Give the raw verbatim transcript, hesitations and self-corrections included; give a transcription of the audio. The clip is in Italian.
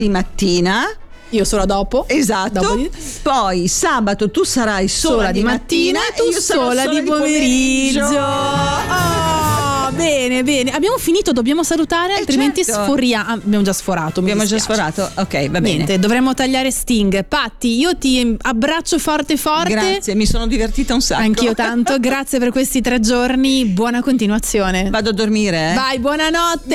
di mattina. Io sola dopo. Esatto. Dopo di... Poi sabato tu sarai sola, sola di, di mattina, mattina e tu io sarò sola, sola di pomeriggio. Oh, bene, bene. Abbiamo finito, dobbiamo salutare, Eh, altrimenti certo. sforiamo. Ah, abbiamo già sforato. mi Abbiamo già dispiace. sforato. Ok, va bene. Niente, dovremmo tagliare Sting. Patti, io ti abbraccio forte forte. Grazie, mi sono divertita un sacco. Anch'io tanto. Grazie per questi tre giorni. Buona continuazione. Vado a dormire, eh? Vai, buonanotte.